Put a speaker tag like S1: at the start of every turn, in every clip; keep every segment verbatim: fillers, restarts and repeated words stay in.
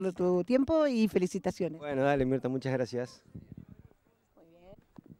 S1: tu tiempo y felicitaciones.
S2: Bueno, dale, Mirta, muchas gracias.
S1: Muy bien.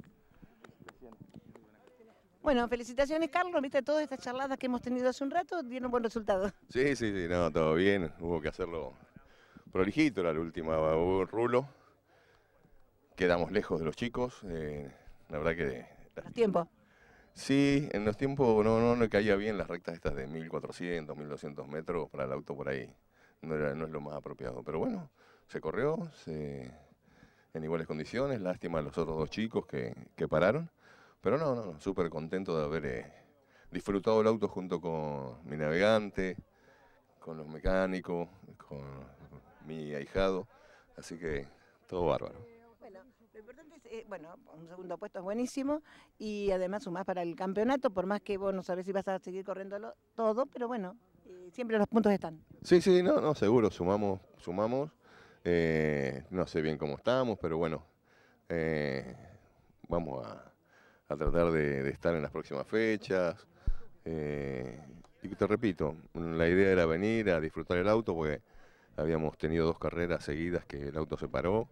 S1: Bueno, felicitaciones, Carlos. Viste, todas estas charladas que hemos tenido hace un rato dieron buen resultado.
S3: Sí, sí, sí, no, todo bien. Hubo que hacerlo prolijito, era la última, hubo un rulo. Quedamos lejos de los chicos. Eh, la verdad que...
S1: Los tiempos.
S3: Sí, en los tiempos no, no, no caía bien las rectas estas de mil cuatrocientos, mil doscientos metros para el auto por ahí. No, era, no es lo más apropiado. Pero bueno, se corrió se, en iguales condiciones. Lástima a los otros dos chicos que, que pararon. Pero no, no, súper contento de haber eh, disfrutado el auto junto con mi navegante, con los mecánicos, con mi ahijado. Así que todo bárbaro.
S1: Bueno, lo importante es, eh, bueno, un segundo puesto es buenísimo y además sumás para el campeonato, por más que vos no sabés si vas a seguir corriéndolo todo, pero bueno, eh, siempre los puntos están.
S3: Sí, sí, no, no, seguro, sumamos, sumamos. Eh, no sé bien cómo estamos, pero bueno, eh, vamos a, a tratar de, de estar en las próximas fechas. Eh, y te repito, la idea era venir a disfrutar el auto porque habíamos tenido dos carreras seguidas que el auto se paró.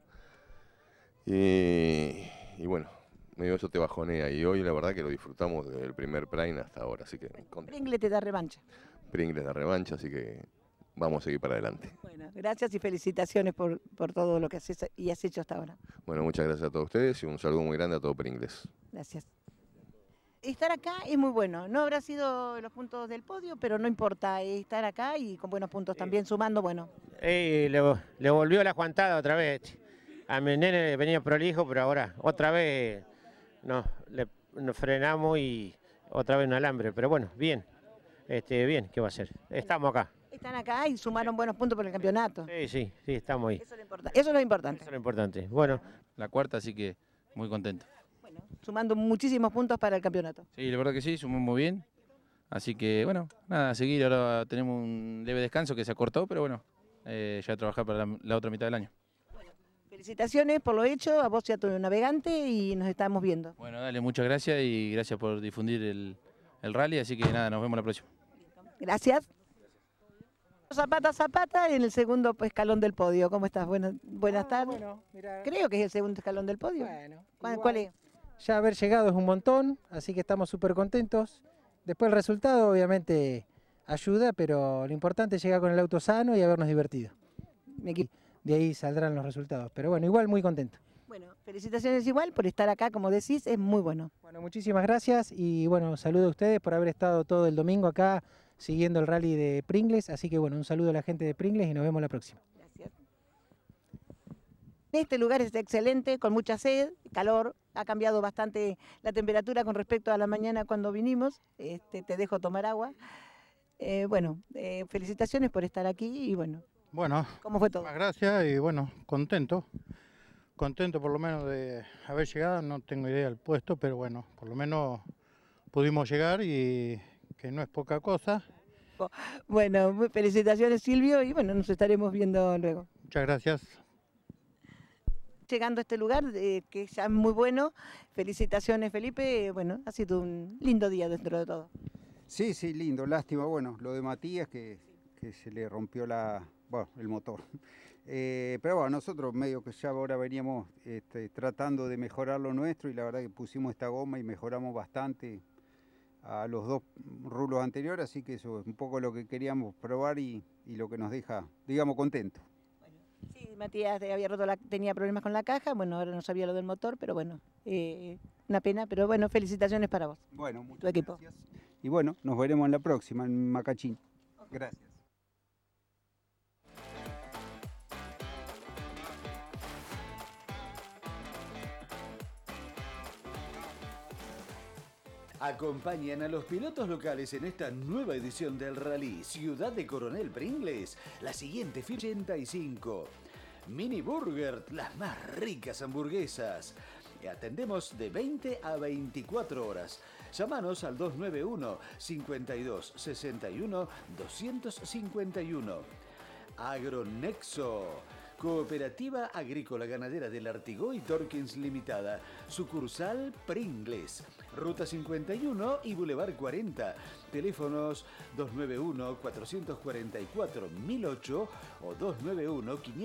S3: Y, y bueno, medio eso te bajonea y hoy la verdad que lo disfrutamos desde el primer Prime hasta ahora, así que...
S1: Pringles te da revancha.
S3: Pringles da revancha, así que vamos a seguir para adelante.
S1: Bueno, gracias y felicitaciones por, por todo lo que haces y has hecho hasta ahora.
S3: Bueno, muchas gracias a todos ustedes y un saludo muy grande a todo Pringles.
S1: Gracias. Estar acá es muy bueno, no habrá sido los puntos del podio, pero no importa, estar acá y con buenos puntos también, sumando, bueno.
S4: Eh, le, le volvió la aguantada otra vez. A mi nene venía prolijo, pero ahora otra vez nos, le, nos frenamos y otra vez un alambre. Pero bueno, bien, este, bien, ¿qué va a hacer? Estamos acá.
S1: Están acá y sumaron buenos puntos por el campeonato.
S4: Sí, sí, sí, estamos ahí.
S1: Eso es lo importante. Eso es lo importante.
S4: Eso es lo importante. Bueno.
S5: La cuarta, así que muy contento.
S1: Bueno, sumando muchísimos puntos para el campeonato.
S5: Sí, la verdad que sí, sumó muy bien. Así que bueno, nada, a seguir. Ahora tenemos un leve descanso que se acortó, pero bueno, eh, ya a trabajar para la, la otra mitad del año.
S1: Felicitaciones por lo hecho, a vos y a tu navegante y nos estamos viendo.
S5: Bueno, dale, muchas gracias y gracias por difundir el, el rally, así que nada, nos vemos la próxima.
S1: Gracias. Zapata, Zapata en el segundo escalón del podio. ¿Cómo estás? Buenas, buenas
S6: Ah,
S1: tardes.
S6: bueno, mira.
S1: Creo que es el segundo escalón del podio.
S6: Bueno,
S1: ¿Cuál,
S6: igual,
S1: cuál es?
S6: ya haber llegado es un montón, así que estamos súper contentos. Después el resultado obviamente ayuda, pero lo importante es llegar con el auto sano y habernos divertido.
S1: Mi equipo.
S6: De ahí saldrán los resultados, pero bueno, igual muy contento.
S1: Bueno, felicitaciones igual por estar acá, como decís, es muy bueno.
S6: Bueno, muchísimas gracias y bueno, saludo a ustedes por haber estado todo el domingo acá siguiendo el rally de Pringles, así que bueno, un saludo a la gente de Pringles y nos vemos la próxima.
S1: Gracias. Este lugar es excelente, con mucha sed, calor, ha cambiado bastante la temperatura con respecto a la mañana cuando vinimos, este, te dejo tomar agua. Eh, bueno, eh, felicitaciones por estar aquí y bueno.
S7: Bueno,
S1: ¿cómo fue todo?
S7: Muchas gracias y bueno, contento. Contento por lo menos de haber llegado, no tengo idea del puesto, pero bueno, por lo menos pudimos llegar y que no es poca cosa.
S1: Bueno, felicitaciones Silvio y bueno, nos estaremos viendo luego.
S7: Muchas gracias.
S1: Llegando a este lugar, eh, que ya es muy bueno, felicitaciones Felipe, bueno, ha sido un lindo día dentro de todo.
S8: Sí, sí, lindo, lástima, bueno, lo de Matías que, que se le rompió la, bueno, el motor. Eh, pero bueno, nosotros medio que ya ahora veníamos este, tratando de mejorar lo nuestro y la verdad que pusimos esta goma y mejoramos bastante a los dos rulos anteriores, así que eso es un poco lo que queríamos probar y, y lo que nos deja, digamos, contentos.
S1: Bueno, sí, Matías había roto la, tenía problemas con la caja, bueno, ahora no sabía lo del motor, pero bueno, eh, una pena, pero bueno, felicitaciones para vos.
S8: Bueno, muchas
S1: tu equipo.
S8: gracias. Y bueno, nos veremos en la próxima, en Macachín. Gracias.
S9: Acompañan a los pilotos locales en esta nueva edición del Rally Ciudad de Coronel Pringles, la siguiente fila ochenta y cinco. Mini Burger, las más ricas hamburguesas. Atendemos de veinte a veinticuatro horas. Llámanos al dos nueve uno, cinco dos, seis uno, dos cinco uno. Agronexo. Cooperativa Agrícola Ganadera del Artigoy Torkins Limitada, sucursal Pringles, Ruta cincuenta y uno y Boulevard cuarenta, teléfonos dos nueve uno, cuatro cuatro cuatro, mil ocho o dos nueve uno, quinientos